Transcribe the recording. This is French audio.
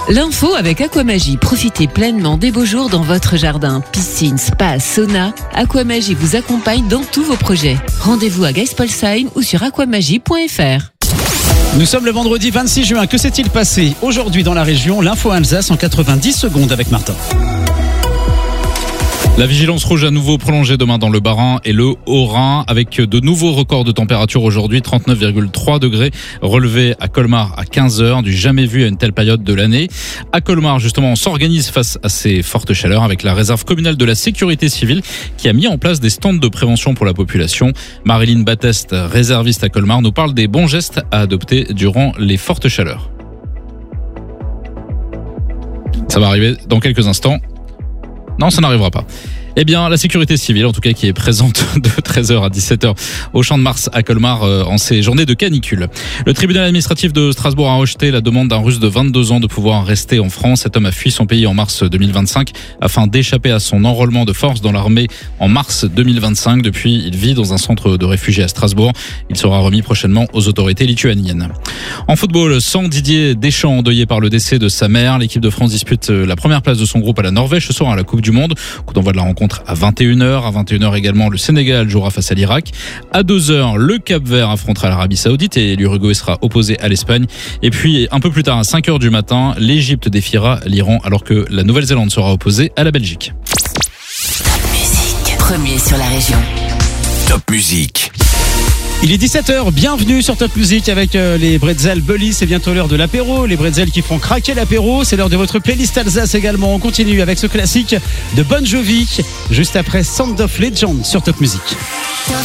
L'info avec Aquamagie. Profitez pleinement des beaux jours dans votre jardin. Piscine, spa, sauna. Aquamagie vous accompagne dans tous vos projets. Rendez-vous à Geispolsheim ou sur aquamagie.fr. Nous sommes le vendredi 26 juin. Que s'est-il passé aujourd'hui dans la région? L'info Alsace en 90 secondes avec Martin. La vigilance rouge à nouveau prolongée demain dans le Bas-Rhin et le Haut-Rhin avec de nouveaux records de température aujourd'hui, 39,3 degrés relevés à Colmar à 15h, du jamais vu à une telle période de l'année. À Colmar, justement, on s'organise face à ces fortes chaleurs avec la réserve communale de la sécurité civile qui a mis en place des stands de prévention pour la population. Marilyn Batteste, réserviste à Colmar, nous parle des bons gestes à adopter durant les fortes chaleurs. Ça va arriver dans quelques instants. Non, ça n'arrivera pas. Eh bien, la sécurité civile, en tout cas, qui est présente de 13h à 17h au Champ de Mars à Colmar en ces journées de canicule. Le tribunal administratif de Strasbourg a rejeté la demande d'un Russe de 22 ans de pouvoir rester en France. Cet homme a fui son pays en mars 2025 afin d'échapper à son enrôlement de force dans l'armée en mars 2025. Depuis, il vit dans un centre de réfugiés à Strasbourg. Il sera remis prochainement aux autorités lituaniennes. En football, sans Didier Deschamps endeuillé par le décès de sa mère, l'équipe de France dispute la première place de son groupe à la Norvège ce soir à la Coupe du Monde. Coup d'envoi de la rencontre à 21h. À 21h également, le Sénégal jouera face à l'Irak. À 2h, le Cap-Vert affrontera l'Arabie Saoudite et l'Uruguay sera opposé à l'Espagne. Et puis, un peu plus tard, à 5h du matin, l'Égypte défiera l'Iran alors que la Nouvelle-Zélande sera opposée à la Belgique. Top Music, premier sur la région. Top Music. Il est 17h, bienvenue sur Top Music avec les bretzels Bully. C'est bientôt l'heure de l'apéro, les bretzels qui font craquer l'apéro. C'est l'heure de votre playlist Alsace également. On continue avec ce classique de Bon Jovi, juste après Sound of Legend sur Top Music.